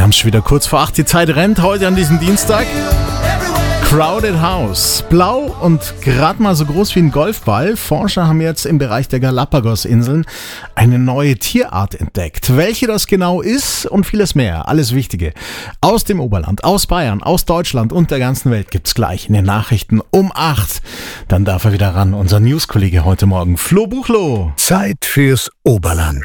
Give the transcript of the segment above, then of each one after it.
haben es schon wieder kurz vor 8. Die Zeit rennt heute an diesem Dienstag. Crowded House. Blau und gerade mal so groß wie ein Golfball. Forscher haben jetzt im Bereich der Galapagos-Inseln eine neue Tierart entdeckt. Welche das genau ist und vieles mehr. Alles Wichtige aus dem Oberland, aus Bayern, aus Deutschland und der ganzen Welt gibt's gleich in den Nachrichten um 8. Dann darf er wieder ran, unser News-Kollege heute Morgen, Flo Buchloh. Zeit fürs Oberland.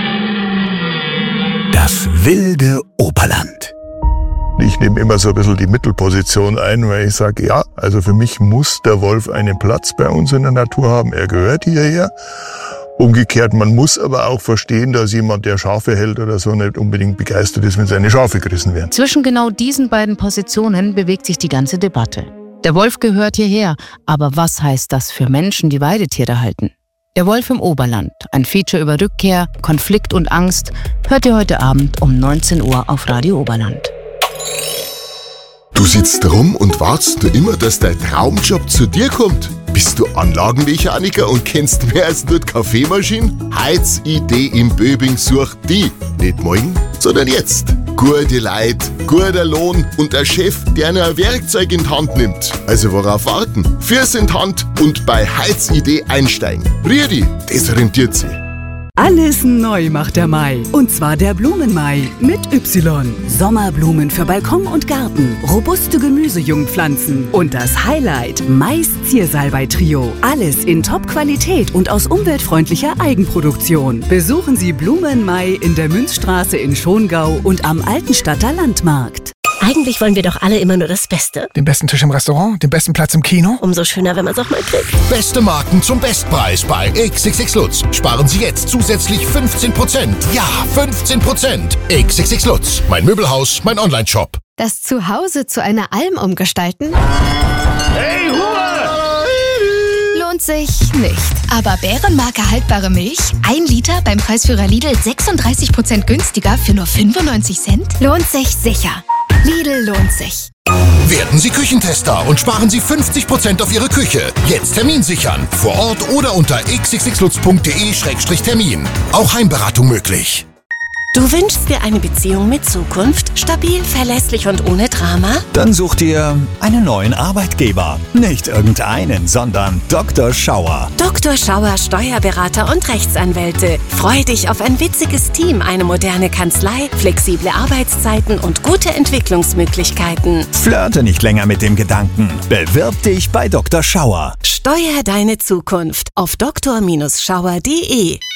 Das wilde Oberland. Ich nehme immer so ein bisschen die Mittelposition ein, weil ich sage, ja, also für mich muss der Wolf einen Platz bei uns in der Natur haben. Er gehört hierher. Umgekehrt, man muss aber auch verstehen, dass jemand, der Schafe hält oder so, nicht unbedingt begeistert ist, wenn seine Schafe gerissen werden. Zwischen genau diesen beiden Positionen bewegt sich die ganze Debatte. Der Wolf gehört hierher, aber was heißt das für Menschen, die Weidetiere halten? Der Wolf im Oberland, ein Feature über Rückkehr, Konflikt und Angst, hört ihr heute Abend um 19 Uhr auf Radio Oberland. Du sitzt rum und wartest nur immer, dass dein Traumjob zu dir kommt. Bist du Anlagenmechaniker und kennst mehr als nur die Kaffeemaschine? Heizidee im Böbing sucht die. Nicht morgen, sondern jetzt. Gute Leute, guter Lohn und ein Chef, der ein Werkzeug in die Hand nimmt. Also worauf warten? Fürs in die Hand und bei Heizidee einsteigen. Riedi, das rentiert sich. Alles neu macht der Mai. Und zwar der Blumenmai mit Y. Sommerblumen für Balkon und Garten, robuste Gemüsejungpflanzen und das Highlight, Mais Ziersalbei-Trio. Alles in Top-Qualität und aus umweltfreundlicher Eigenproduktion. Besuchen Sie Blumenmai in der Münzstraße in Schongau und am Altenstadter Landmarkt. Eigentlich wollen wir doch alle immer nur das Beste. Den besten Tisch im Restaurant, den besten Platz im Kino. Umso schöner, wenn man es auch mal kriegt. Beste Marken zum Bestpreis bei XXX Lutz. Sparen Sie jetzt zusätzlich 15%. Ja, 15%. XXX Lutz. Mein Möbelhaus, mein Onlineshop. Das Zuhause zu einer Alm umgestalten? Hey, Ruhe! Lohnt sich nicht. Aber Bärenmarke haltbare Milch? 1 Liter beim Preisführer Lidl 36% günstiger für nur 95 Cent? Lohnt sich sicher. Lidl lohnt sich. Werden Sie Küchentester und sparen Sie 50% auf Ihre Küche. Jetzt Termin sichern. Vor Ort oder unter xxxlutz.de/termin. Auch Heimberatung möglich. Du wünschst dir eine Beziehung mit Zukunft? Stabil, verlässlich und ohne Drama? Dann such dir einen neuen Arbeitgeber. Nicht irgendeinen, sondern Dr. Schauer. Dr. Schauer Steuerberater und Rechtsanwälte. Freu dich auf ein witziges Team, eine moderne Kanzlei, flexible Arbeitszeiten und gute Entwicklungsmöglichkeiten. Flirte nicht länger mit dem Gedanken. Bewirb dich bei Dr. Schauer. Steuer deine Zukunft auf dr-schauer.de.